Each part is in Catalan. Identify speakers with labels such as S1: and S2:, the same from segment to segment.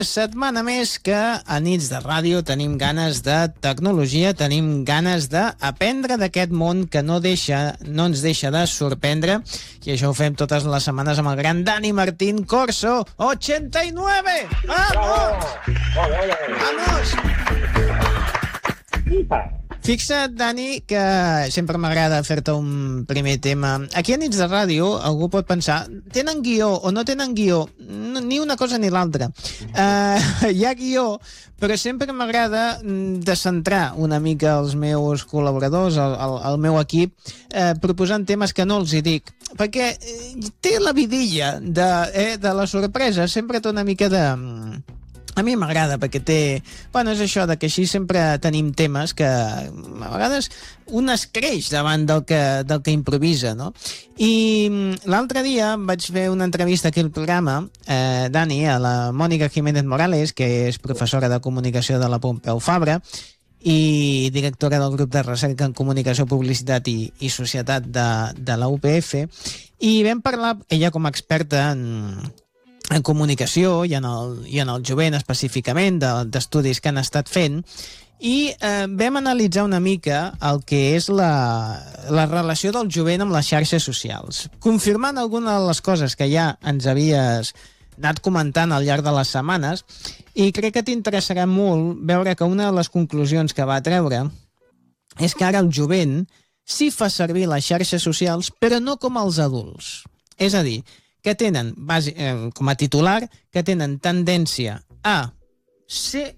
S1: setmana més que a Nits de Ràdio tenim ganes de tecnologia, tenim ganes d'aprendre d'aquest món que no ens deixa de sorprendre, i això ho fem totes les setmanes amb el gran Dani Martín Corso 89. ¡Vamos! ¡Vamos! Fixa't, Dani, que sempre m'agrada fer-te un primer tema. Aquí a Nits de Ràdio algú pot pensar, tenen guió o no tenen guió? Ni una cosa ni l'altra. Hi ha guió, però sempre m'agrada descentrar una mica els meus col·laboradors, el meu equip, proposant temes que no els hi dic. Perquè té la vidilla de la sorpresa, sempre té una mica de... A mi m'agrada perquè té... Bueno, és això, que així sempre tenim temes que a vegades un es creix davant del que improvisa, no? I l'altre dia vaig fer una entrevista aquí al programa, Dani, a la Mònica Jiménez Morales, que és professora de comunicació de la Pompeu Fabra i directora del grup de recerca en comunicació, publicitat i societat de la UPF, i vam parlar, ella com a experta en comunicació i en el jovent específicament, d'estudis que han estat fent, i vam analitzar una mica el que és la relació del jovent amb les xarxes socials, confirmant algunes de les coses que ja ens havies anat comentant al llarg de les setmanes, i crec que t'interessarà molt veure que una de les conclusions que va treure és que ara el jovent sí fa servir les xarxes socials, però no com els adults. És a dir, que tenen, com a titular, que tenen tendència a ser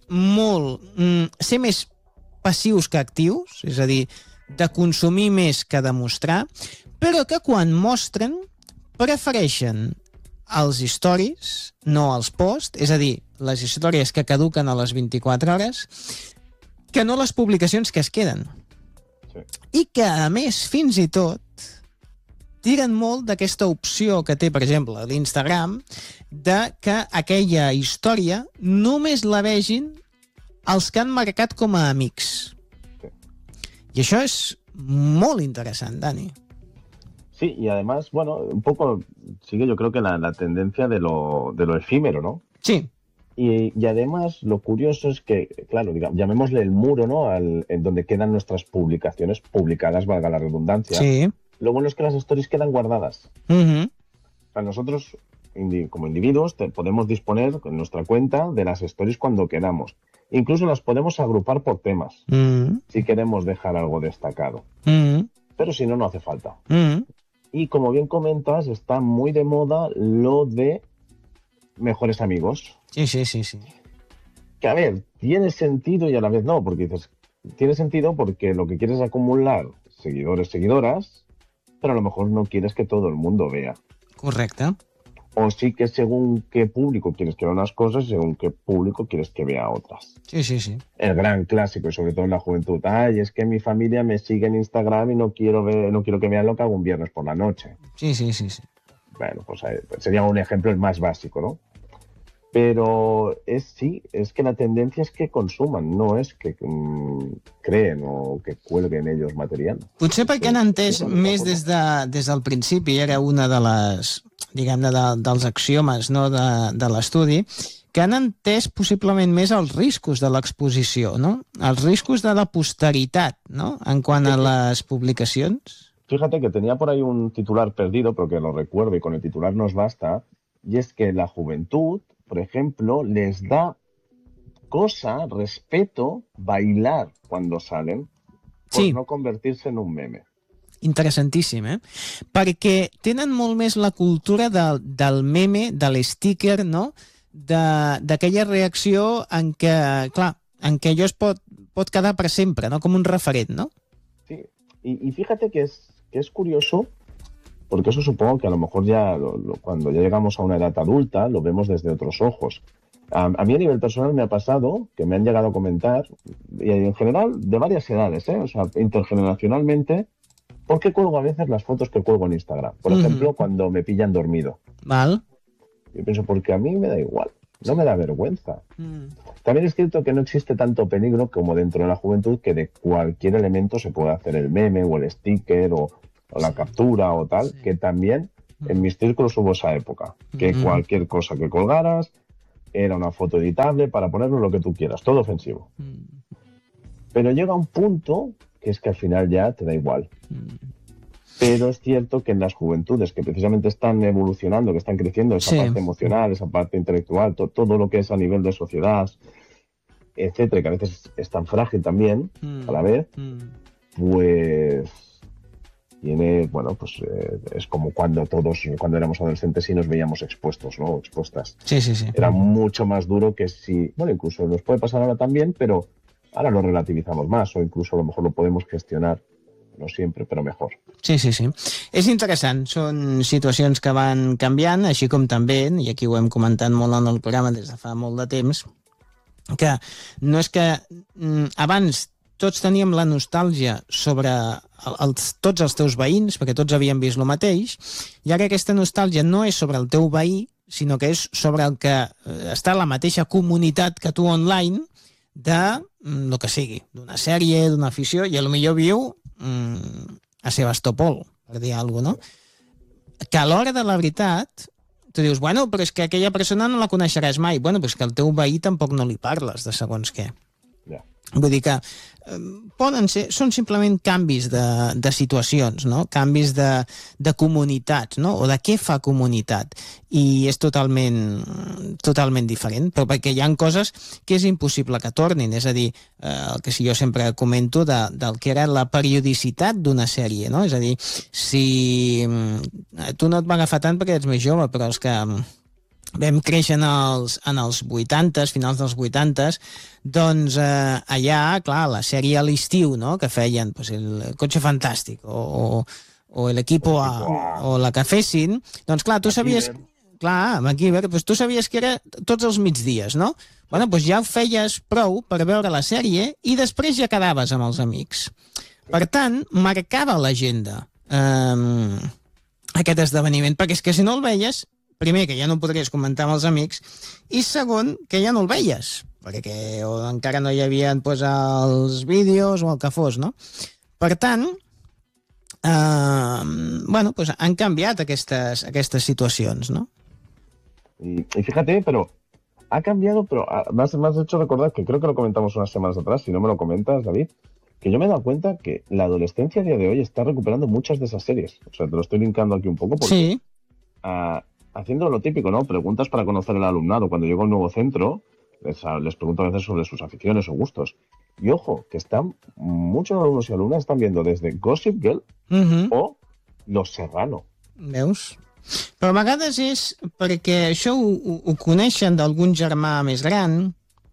S1: més passius que actius, és a dir, de consumir més que de mostrar, però que quan mostren prefereixen els stories, no els posts, és a dir, les històries que caduquen a les 24 hores, que no les publicacions que es queden. Sí. I que, a més, fins i tot, tiren molt d'aquesta opció que té, per exemple, l'Instagram, de que aquella història només la vegin els que han marcat com a amics. Sí. I això és molt interessant, Dani.
S2: Sí, y además, bueno, un poco sigue yo creo que la tendencia de lo efímero, ¿no?
S1: Sí.
S2: Y además lo curioso es que, claro, digamos, llamémosle el muro, ¿no? En donde quedan nuestras publicaciones publicadas, valga la redundancia.
S1: Sí.
S2: Lo bueno es que las stories quedan guardadas.
S1: Uh-huh.
S2: O sea, nosotros, como individuos, podemos disponer en nuestra cuenta de las stories cuando queramos. Incluso las podemos agrupar por temas, si queremos dejar algo destacado. Pero si no, no hace falta. Y como bien comentas, está muy de moda lo de mejores amigos.
S1: Sí.
S2: Que, a ver, tiene sentido y a la vez no, porque dices, tiene sentido porque lo que quieres es acumular seguidores, seguidoras, pero a lo mejor no quieres que todo el mundo vea.
S1: Correcte.
S2: O sí que según qué público quieres que vea unas cosas y según qué público quieres que vea otras.
S1: Sí.
S2: El gran clásico, y sobre todo en la juventud. Ay, es que mi familia me sigue en Instagram y no quiero que vean lo que hago un viernes por la noche.
S1: Sí.
S2: Bueno, pues sería un ejemplo el más básico, ¿no? Pero es que la tendencia es que consuman, no és que creen o que cuelguen ells material.
S1: Potser perquè han entès més des del principi, era una de les, diguem-ne, dels axiomes, no, de l'estudi, que han entès possiblement més els riscos de l'exposició, no? Els riscos de la posteritat, no?, en quant a les publicacions.
S2: Fíjate que tenía por ahí un titular perdido, pero que lo recuerdo y con el titular nos basta, y es que la juventud, por ejemplo, les da cosa, respeto, bailar cuando salen, por no convertirse en un meme.
S1: Interessantíssim, Perquè tenen molt més la cultura del meme, de l'sticker, no? D'aquella reacció en què, clar, en què allò es pot quedar per sempre, no? Com un referent, no?
S2: Sí, y fíjate que es curioso, porque eso supongo que a lo mejor ya cuando ya llegamos a una edad adulta lo vemos desde otros ojos. A mí a nivel personal me ha pasado que me han llegado a comentar, y en general de varias edades, o sea, intergeneracionalmente, ¿por qué cuelgo a veces las fotos que cuelgo en Instagram? Por ejemplo, cuando me pillan dormido.
S1: Val.
S2: Yo pienso, porque a mí me da igual, no me da vergüenza. También es cierto que no existe tanto peligro como dentro de la juventud, que de cualquier elemento se puede hacer el meme o el sticker o la captura o tal, que también en mis círculos hubo esa época, que cualquier cosa que colgaras era una foto editable para ponerlo lo que tú quieras, todo ofensivo. Pero llega un punto que es que al final ya te da igual. Pero es cierto que en las juventudes que precisamente están evolucionando, que están creciendo, esa parte emocional, esa parte intelectual, todo lo que es a nivel de sociedad, etcétera, que a veces es tan frágil también, a la vez, pues tiene, bueno, pues es como cuando éramos adolescentes y nos veíamos expuestos, ¿no? Expuestas.
S1: Sí.
S2: Era mucho más duro que si, bueno, incluso nos puede pasar ahora también, pero ahora lo relativizamos más, o incluso a lo mejor lo podemos gestionar, no siempre, però mejor.
S1: Sí. És interessant, són situacions que van canviant, així com també, i aquí ho hem comentat molt en el programa des de fa molt de temps, que no és que abans tots teníem la nostàlgia sobre tots els teus veïns, perquè tots havíem vist el mateix, i ara aquesta nostàlgia no és sobre el teu veí, sinó que és sobre el que està a la mateixa comunitat que tu online, de el que sigui, d'una sèrie, d'una afició, i potser viu a Sebastopol, per dir alguna cosa, no? Que a l'hora de la veritat tu dius, bueno, però és que aquella persona no la coneixeràs mai. Bueno, però és que al teu veí tampoc no li parles de segons què. Vull dir que són simplement canvis de situacions, no? Canvis de comunitats, no? O de què fa comunitat. I és totalment diferent, però perquè hi ha coses que és impossible que tornin. És a dir, el que jo sempre comento del que era la periodicitat d'una sèrie, no? És a dir, si tu no et va agafar tant perquè ets més jove, però els que vam créixer en els 80s, finals dels 80s, doncs allà, clar, la sèrie a l'estiu, no?, que feien pues, el Coche Fantàstic o el Equipo A, o la que fessin, doncs clar, tu sabies... Clar, MacGyver, doncs tu sabies que era tots els migdies, no? Bueno, doncs ja ho feies prou per veure la sèrie i després ja quedaves amb els amics. Per tant, marcava l'agenda aquest esdeveniment, perquè és que si no el veies, primer, que ja no podries comentar amb els amics, i segon, que ja no el veies, perquè encara no hi havia doncs, els vídeos o el que fos, no? Per tant, bueno, pues han canviat aquestes situacions, ¿no?
S2: Y fíjate, pero ha cambiado, pero me has hecho recordar que creo que lo comentamos unas semanas atrás, si no me lo comentas, David, que yo me he dado cuenta que la adolescencia a día de hoy está recuperando muchas de esas series. O sea, te lo estoy linkando aquí un poco porque...
S1: Sí.
S2: Haciendo lo típico, ¿no? Preguntas para conocer el alumnado. Cuando llego a un nuevo centro, les pregunto a veces sobre sus aficiones o gustos. Y ojo, que muchos alumnos y alumnas están viendo desde Gossip Girl o Los Serrano.
S1: Veus? Però a vegades és perquè això ho coneixen d'algun germà més gran,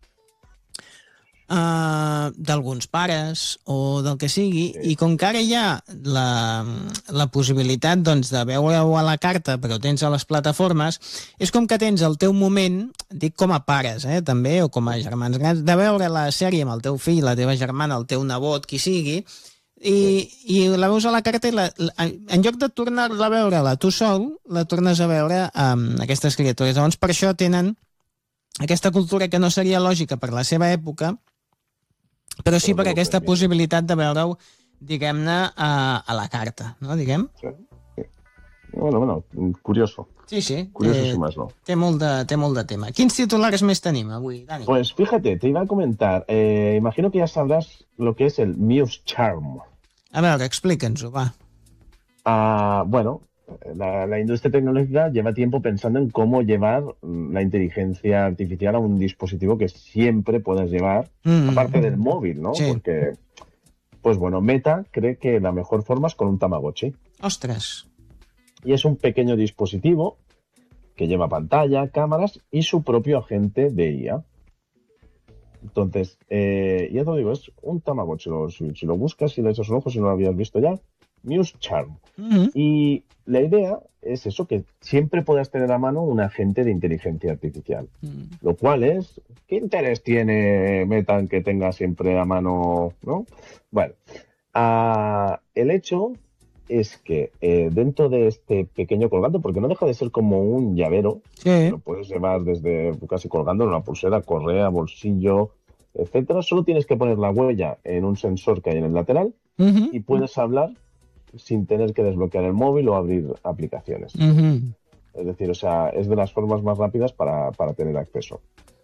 S1: d'alguns pares o del que sigui, i com que ara hi ha la possibilitat doncs, de veure-ho a la carta però tens a les plataformes, és com que tens el teu moment, dic com a pares també, o com a germans grans, de veure la sèrie amb el teu fill, la teva germana, el teu nebot, qui sigui, i la veus a la carta i en lloc de tornar-la a veure-la tu sol, la tornes a veure amb aquestes criatures. Llavors per això tenen aquesta cultura que no seria lògica per la seva època, però sí per aquesta possibilitat de veure-ho, diguem-ne, a la carta, no? Diguem?
S2: Sí. Bueno, curioso.
S1: Sí.
S2: Curiosísimo.
S1: Té molt de tema. Quins titulars més tenim avui, Dani?
S2: Pues fíjate, te iba a comentar, imagino que ya sabrás lo que es el Muse Charm.
S1: A veure, explica'ns-ho, va.
S2: Bueno, la industria tecnológica lleva tiempo pensando en cómo llevar la inteligencia artificial a un dispositivo que siempre puedas llevar, aparte del móvil, ¿no?
S1: Sí.
S2: Porque, pues bueno, Meta cree que la mejor forma es con un Tamagotchi.
S1: Ostres.
S2: Y es un pequeño dispositivo que lleva pantalla, cámaras y su propio agente de IA. Entonces, ya te digo, es un Tamagotchi. Si lo buscas y le echas un ojo, si no lo habías visto ya, Muse Charm. Y la idea es eso, que siempre puedas tener a mano un agente de inteligencia artificial. Lo cual es, ¿qué interés tiene Meta en que tenga siempre a mano, no? Bueno, el hecho es que dentro de este pequeño colgante, porque no deja de ser como un llavero, lo puedes llevar desde casi colgando en una pulsera, correa, bolsillo, etcétera. Solo tienes que poner la huella en un sensor que hay en el lateral y puedes hablar sin tener que desbloquear el móvil o abrir aplicaciones. Es decir, o sea, es de las formas más rápidas para tener acceso.